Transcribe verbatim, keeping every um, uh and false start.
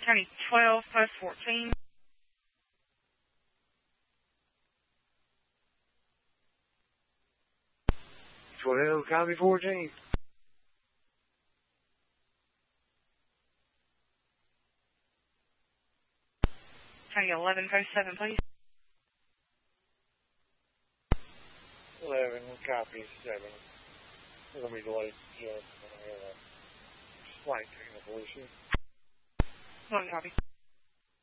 Tony twelve, post fourteen. twelve, copy fourteen. Tony eleven, post seven, please. eleven, copy seven. We're going to be delayed just uh, slight technical issue. One copy.